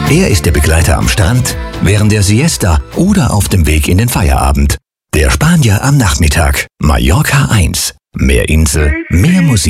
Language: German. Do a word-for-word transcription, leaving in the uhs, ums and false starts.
Er ist der Begleiter am Strand, während der Siesta oder auf dem Weg in den Feierabend. Der Spanier am Nachmittag. Mallorca eins. Mehr Insel, mehr Musik.